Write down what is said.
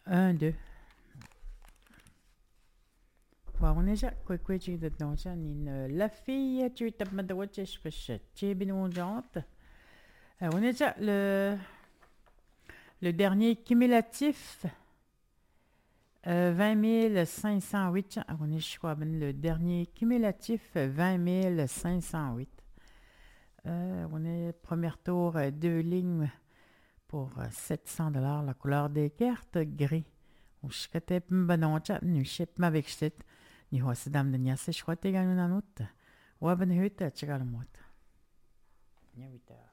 1, 2. Waruneja, quoi tu de danser, la fille, tu tapes ma droite, je fais tu bien jante. Waruneja, le dernier cumulatif, 20 508. Waruneja, quoi, le dernier cumulatif, 20 508. On est premier tour, deux lignes pour $700, la couleur des cartes, gris. On chikate m'banoncha, nu ship ma vikshit. Ni hosidam de nyase shwate ganunanut. Waben hütte, chigalmut. Nya 8 heures.